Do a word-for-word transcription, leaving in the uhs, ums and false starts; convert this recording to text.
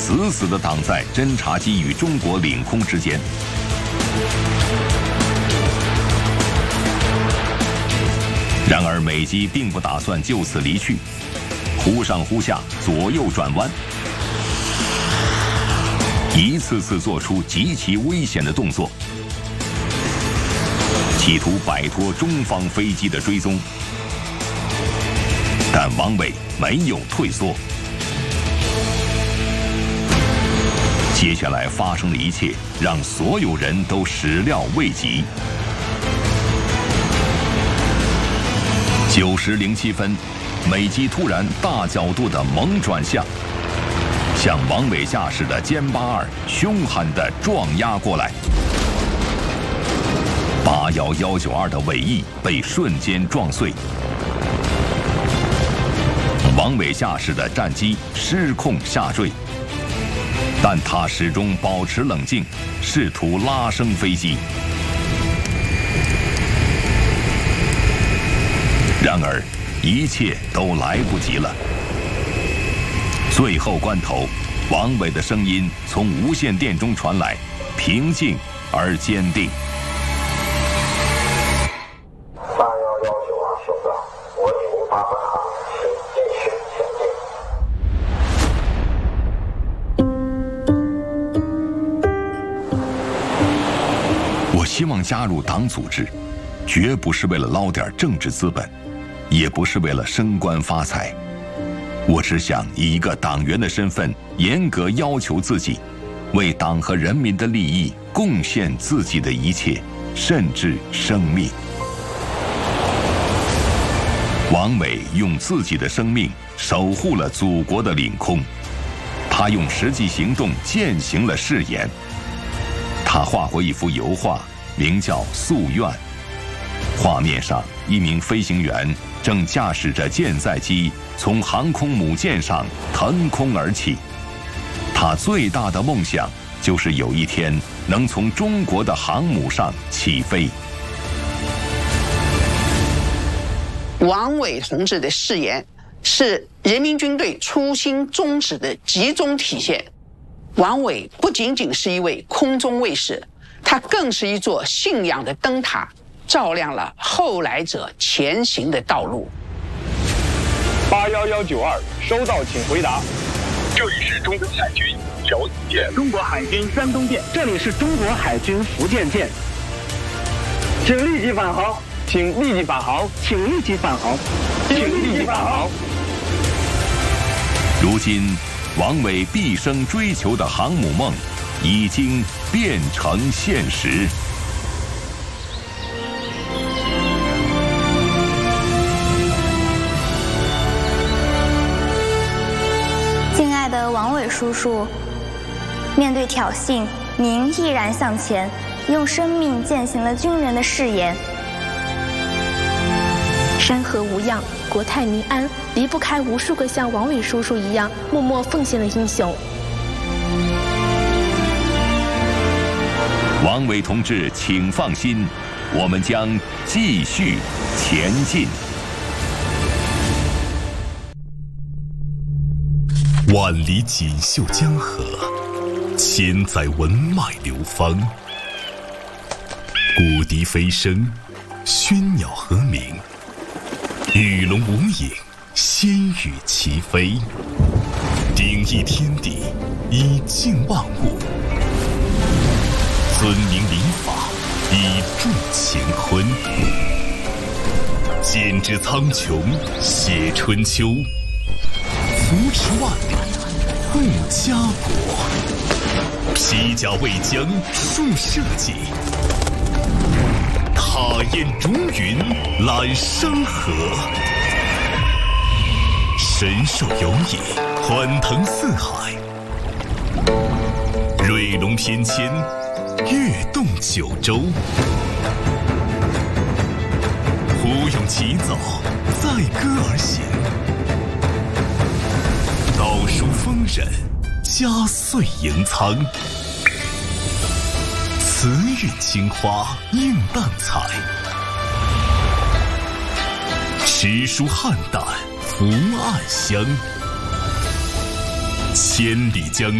死死地挡在侦察机与中国领空之间。然而美机并不打算就此离去，忽上忽下，左右转弯，一次次做出极其危险的动作，企图摆脱中方飞机的追踪。但王伟没有退缩。接下来发生的一切让所有人都始料未及。九时零七分，美机突然大角度的猛转向，向王伟驾驶的歼八二凶悍地撞压过来。八幺幺九二的尾翼被瞬间撞碎，王伟驾驶的战机失控下坠，但他始终保持冷静，试图拉升飞机。然而，一切都来不及了。最后关头，王伟的声音从无线电中传来，平静而坚定。 八幺幺九二收到，我已无法返航，请继续前进。我希望加入党组织，绝不是为了捞点政治资本，也不是为了升官发财。我只想以一个党员的身份，严格要求自己，为党和人民的利益贡献自己的一切，甚至生命。王伟用自己的生命守护了祖国的领空，他用实际行动践行了誓言。他画过一幅油画，名叫《夙愿》。画面上，一名飞行员正驾驶着舰载机从航空母舰上腾空而起。他最大的梦想就是有一天能从中国的航母上起飞。 王伟同志的誓言是人民军队初心宗旨的集中体现。王伟不仅仅是一位空中卫士，他更是一座信仰的灯塔，照亮了后来者前行的道路。 八幺幺九二收到，请回答。 这里是中国海军辽宁舰， 中国海军山东舰，这里是中国海军福建舰，请立即返航， 请立即返航， 请立即返航， 请立即返航。 如今，王伟毕生追求的航母梦已经变成现实。 敬爱的王伟叔叔，面对挑衅，您毅然向前，用生命践行了军人的誓言。 山河无恙，国泰民安，离不开无数个像王伟叔叔一样默默奉献的英雄。 王伟同志，请放心，我们将继续前进。 万里锦绣江河，千载文脉流芳。古笛飞声，喧鸟和鸣，与龙无影，仙羽齐飞。鼎益天地，以敬万物；尊明礼法，以助乾坤。剑指苍穹，写春秋；扶持万里，护家国。披甲为将，树社稷；踏烟逐云，揽山河。神兽游弋，欢腾四海；瑞龙翩跹，跃动九州。虎勇齐走，载歌而行；道书丰稔，家岁盈仓。慈韵青花映淡彩，诗书汉胆福暗香。千里江